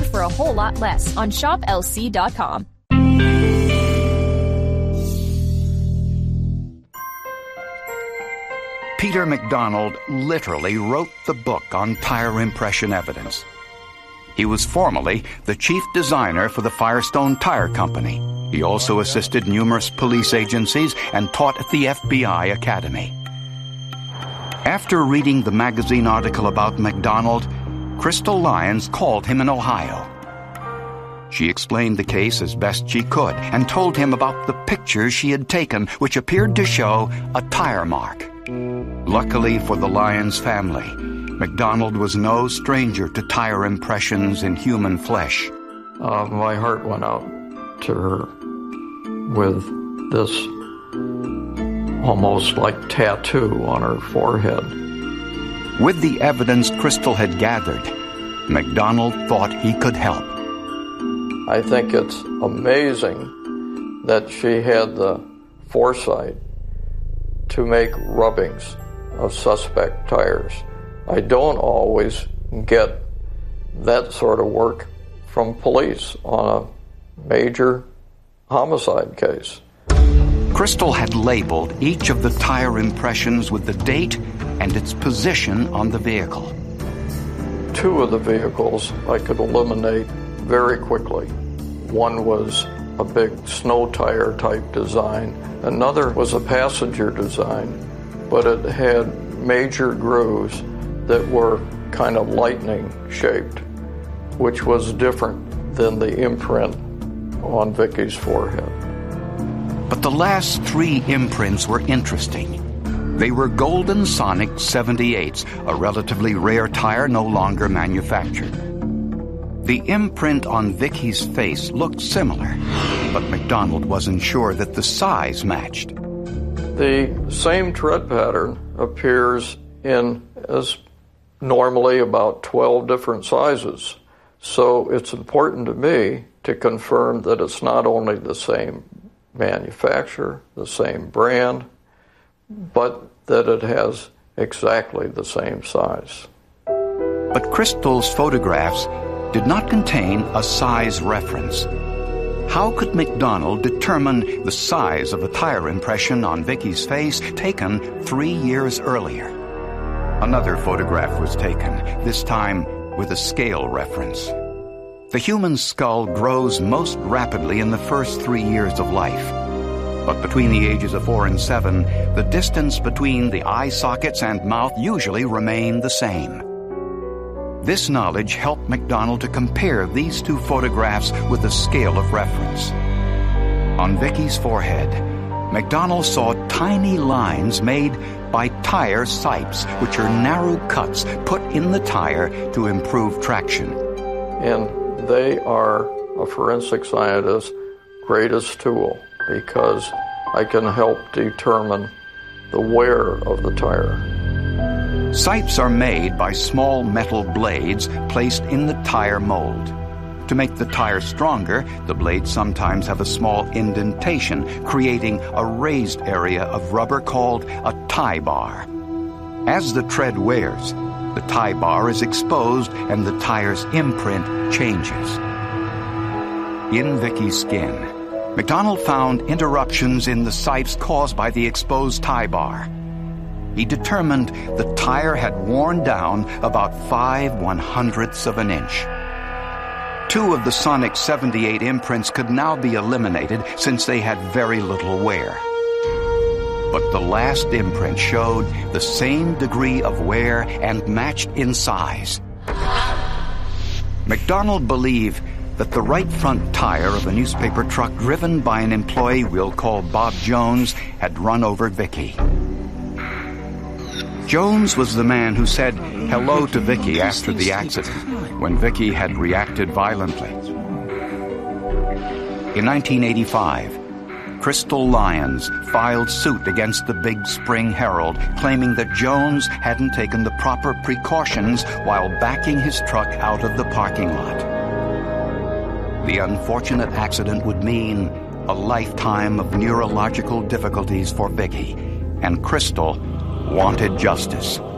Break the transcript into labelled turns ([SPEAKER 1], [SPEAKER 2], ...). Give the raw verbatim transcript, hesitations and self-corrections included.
[SPEAKER 1] for a whole lot less on shop L C dot com.
[SPEAKER 2] Peter MacDonald literally wrote the book on tire impression evidence. He was formerly the chief designer for the Firestone Tire Company. He also assisted numerous police agencies and taught at the F B I Academy. After reading the magazine article about MacDonald, Crystal Lyons called him in Ohio. She explained the case as best she could and told him about the pictures she had taken, which appeared to show a tire mark. Luckily for the Lyons family, MacDonald was no stranger to tire impressions in human flesh.
[SPEAKER 3] Uh, my heart went out to her with this almost like tattoo on her forehead.
[SPEAKER 2] With the evidence Crystal had gathered, MacDonald thought he could help.
[SPEAKER 3] I think it's amazing that she had the foresight to make rubbings of suspect tires. I don't always get that sort of work from police on a major homicide case.
[SPEAKER 2] Crystal had labeled each of the tire impressions with the date and its position on the vehicle.
[SPEAKER 3] Two of the vehicles I could eliminate very quickly. One was a big snow tire type design. Another was a passenger design, but it had major grooves that were kind of lightning shaped, which was different than the imprint on Vicky's forehead.
[SPEAKER 2] But the last three imprints were interesting. They were Golden Sonic seventy-eights, a relatively rare tire no longer manufactured. The imprint on Vicky's face looked similar, but MacDonald wasn't sure that the size matched.
[SPEAKER 3] The same tread pattern appears in as normally about twelve different sizes. So it's important to me to confirm that it's not only the same manufacturer, the same brand, but that it has exactly the same size.
[SPEAKER 2] But Crystal's photographs did not contain a size reference. How could MacDonald determine the size of a tire impression on Vicky's face taken three years earlier? Another photograph was taken, this time with a scale reference. The human skull grows most rapidly in the first three years of life. But between the ages of four and seven, the distance between the eye sockets and mouth usually remain the same. This knowledge helped MacDonald to compare these two photographs with a scale of reference. On Vicky's forehead, MacDonald saw tiny lines made by tire sipes, which are narrow cuts put in the tire to improve traction.
[SPEAKER 3] And they are a forensic scientist's greatest tool because I can help determine the wear of the tire.
[SPEAKER 2] Sipes are made by small metal blades placed in the tire mold. To make the tire stronger, the blades sometimes have a small indentation, creating a raised area of rubber called a tie bar. As the tread wears, the tie bar is exposed and the tire's imprint changes. In Vicky's skin, MacDonald found interruptions in the sipes caused by the exposed tie bar. He determined the tire had worn down about five one-hundredths of an inch. Two of the Sonic seventy-eight imprints could now be eliminated since they had very little wear. But the last imprint showed the same degree of wear and matched in size. MacDonald believed that the right front tire of a newspaper truck driven by an employee we'll call Bob Jones had run over Vicky. Jones was the man who said hello to Vicky after the accident, when Vicky had reacted violently. In nineteen eighty-five, Crystal Lyons filed suit against the Big Spring Herald, claiming that Jones hadn't taken the proper precautions while backing his truck out of the parking lot. The unfortunate accident would mean a lifetime of neurological difficulties for Vicky, and Crystal wanted justice.